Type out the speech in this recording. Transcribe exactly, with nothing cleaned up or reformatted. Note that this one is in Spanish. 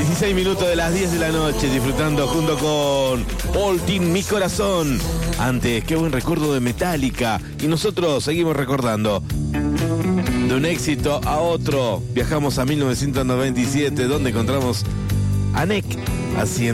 dieciséis minutos de las diez de la noche, disfrutando junto con All Team Mi Corazón. Antes, qué buen recuerdo de Metallica. Y nosotros seguimos recordando. De un éxito a otro, viajamos a mil novecientos noventa y siete, donde encontramos a Neck haciendo